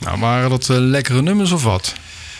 Nou, waren dat lekkere nummers of wat?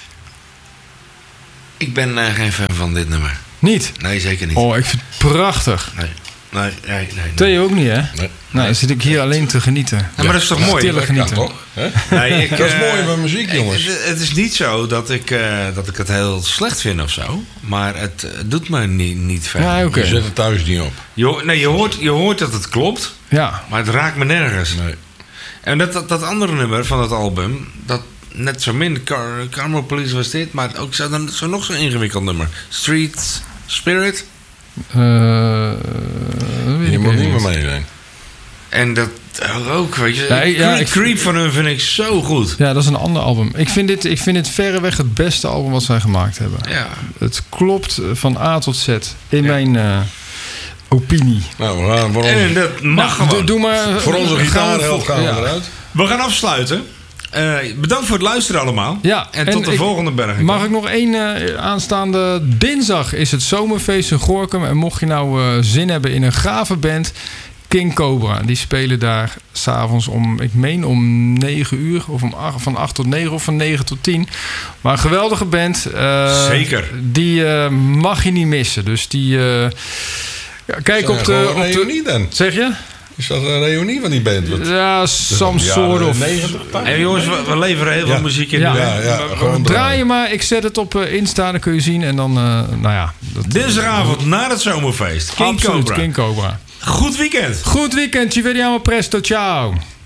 Ik ben geen fan van dit nummer. Niet? Nee, zeker niet. Oh, ik vind het prachtig. Nee. Theo ook niet, hè? Nee. Nou, dan zit ik hier alleen te genieten. Ja, maar dat is toch mooi? Stille genieten. Ja, toch? Hè? Nee, Dat is mooi van muziek, jongens. Het is niet zo dat ik het heel slecht vind of zo. Maar het doet me niet verder. Ja, oké. Je zet het thuis niet op. Je hoort dat het klopt. Ja. Maar het raakt me nergens. Nee. En dat andere nummer van het album... dat net zo min Carmel Police was dit... maar ook zo nog zo'n ingewikkeld nummer. Street Spirit. Je moet niet meer mee zijn. En dat ook, weet je. Ja, Creep van hun vind ik zo goed. Ja, dat is een ander album. Ik vind dit verreweg het beste album wat zij gemaakt hebben. Ja. Het klopt van A tot Z. In mijn opinie. Nou, we gaan voor En dat mag gewoon. Doe maar, voor onze gitaarhelft gaan we eruit. We gaan afsluiten. Bedankt voor het luisteren allemaal. Ja, en tot de volgende berg. Mag ik nog één aanstaande dinsdag is het zomerfeest in Gorinchem. En mocht je nou zin hebben in een gave band... King Cobra, die spelen daar s'avonds om 9 uur. Of van 8 tot 9 of van 9 tot 10. Maar een geweldige band. Zeker. Die mag je niet missen. Dus die... kijk op de... reunie dan? Zeg je? Is dat een reunie van die band? Ja, some sort of... En jongens, we leveren heel veel muziek in. We draaien maar. Ik zet het op Insta, dan kun je zien. En dan, Dinsdagavond na het zomerfeest. King Cobra. Goed weekend. Goed weekend. Ci vediamo presto. Ciao.